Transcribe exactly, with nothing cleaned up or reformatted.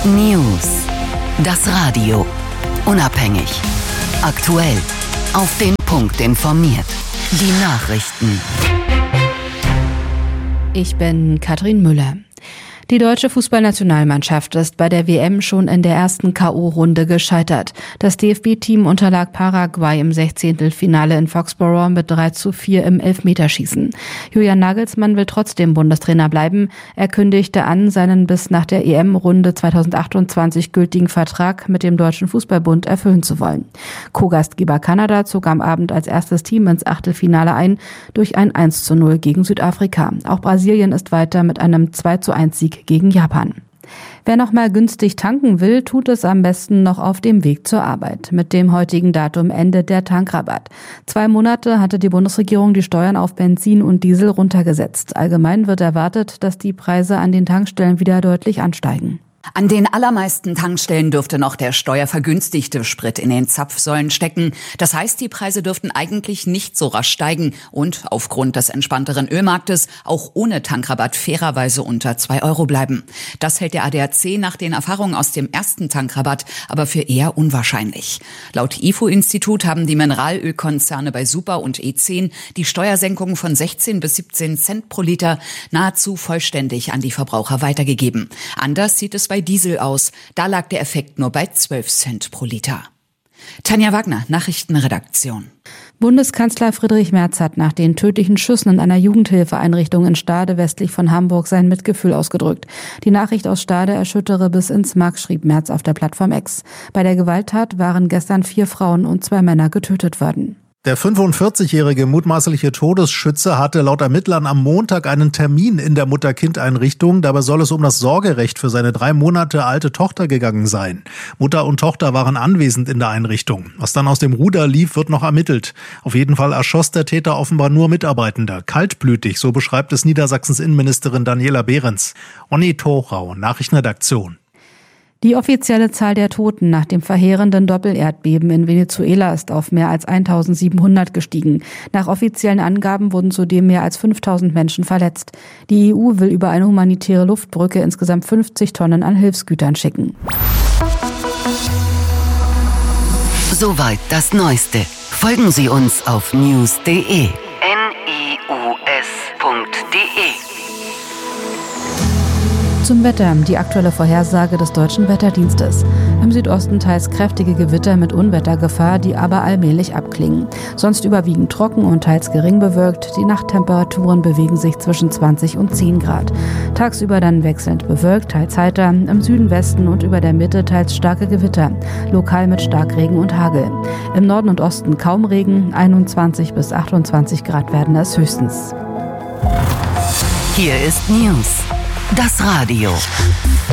News. Das Radio. Unabhängig. Aktuell. Auf den Punkt informiert. Die Nachrichten. Ich bin Katrin Müller. Die deutsche Fußballnationalmannschaft ist bei der W M schon in der ersten K O-Runde gescheitert. Das D F B-Team unterlag Paraguay im Sechzehntelfinale in Foxborough mit drei zu vier im Elfmeterschießen. Julian Nagelsmann will trotzdem Bundestrainer bleiben. Er kündigte an, seinen bis nach der E M-Runde zweitausendachtundzwanzig gültigen Vertrag mit dem Deutschen Fußballbund erfüllen zu wollen. Co-Gastgeber Kanada zog am Abend als erstes Team ins Achtelfinale ein durch ein eins zu null gegen Südafrika. Auch Brasilien ist weiter mit einem zwei zu eins Sieg gegen Japan. Wer noch mal günstig tanken will, tut es am besten noch auf dem Weg zur Arbeit. Mit dem heutigen Datum endet der Tankrabatt. Zwei Monate hatte die Bundesregierung die Steuern auf Benzin und Diesel runtergesetzt. Allgemein wird erwartet, dass die Preise an den Tankstellen wieder deutlich ansteigen. An den allermeisten Tankstellen dürfte noch der steuervergünstigte Sprit in den Zapfsäulen stecken. Das heißt, die Preise dürften eigentlich nicht so rasch steigen und aufgrund des entspannteren Ölmarktes auch ohne Tankrabatt fairerweise unter zwei Euro bleiben. Das hält der A D A C nach den Erfahrungen aus dem ersten Tankrabatt aber für eher unwahrscheinlich. Laut I F O-Institut haben die Mineralölkonzerne bei Super und E zehn die Steuersenkung von sechzehn bis siebzehn Cent pro Liter nahezu vollständig an die Verbraucher weitergegeben. Anders sieht es bei Diesel aus. Da lag der Effekt nur bei zwölf Cent pro Liter. Tanja Wagner, Nachrichtenredaktion. Bundeskanzler Friedrich Merz hat nach den tödlichen Schüssen in einer Jugendhilfeeinrichtung in Stade westlich von Hamburg sein Mitgefühl ausgedrückt. Die Nachricht aus Stade erschüttere bis ins Mark, schrieb Merz auf der Plattform X. Bei der Gewalttat waren gestern vier Frauen und zwei Männer getötet worden. Der fünfundvierzigjährige mutmaßliche Todesschütze hatte laut Ermittlern am Montag einen Termin in der Mutter-Kind-Einrichtung. Dabei soll es um das Sorgerecht für seine drei Monate alte Tochter gegangen sein. Mutter und Tochter waren anwesend in der Einrichtung. Was dann aus dem Ruder lief, wird noch ermittelt. Auf jeden Fall erschoss der Täter offenbar nur Mitarbeitende. Kaltblütig, so beschreibt es Niedersachsens Innenministerin Daniela Behrens. Onni Thorau, Nachrichtenredaktion. Die offizielle Zahl der Toten nach dem verheerenden Doppelerdbeben in Venezuela ist auf mehr als eintausendsiebenhundert gestiegen. Nach offiziellen Angaben wurden zudem mehr als fünftausend Menschen verletzt. Die E U will über eine humanitäre Luftbrücke insgesamt fünfzig Tonnen an Hilfsgütern schicken. Soweit das Neueste. Folgen Sie uns auf news punkt de. N I U S punkt de. Zum Wetter, die aktuelle Vorhersage des Deutschen Wetterdienstes. Im Südosten teils kräftige Gewitter mit Unwettergefahr, die aber allmählich abklingen. Sonst überwiegend trocken und teils gering bewölkt. Die Nachttemperaturen bewegen sich zwischen zwanzig und zehn Grad. Tagsüber dann wechselnd bewölkt, teils heiter. Im Süden, Westen und über der Mitte teils starke Gewitter. Lokal mit Starkregen und Hagel. Im Norden und Osten kaum Regen. einundzwanzig bis achtundzwanzig Grad werden es höchstens. Hier ist News. Das Radio.